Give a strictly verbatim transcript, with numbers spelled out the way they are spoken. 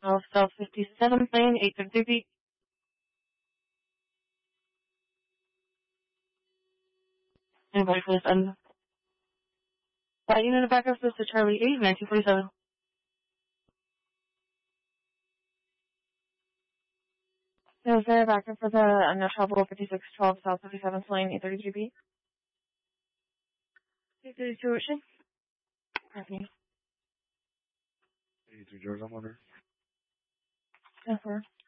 of South fifty-seven plane, eight thirty-three feet. Anybody for this end? Flight unit of backup is to Charlie eight, nineteen forty-seven. Is there a backup for the no trouble fifty-six twelve South fifty-seven plane, eight thirty-three feet? eight thirty-two ocean. Perfect. eighty-three George, I'm under. ten four.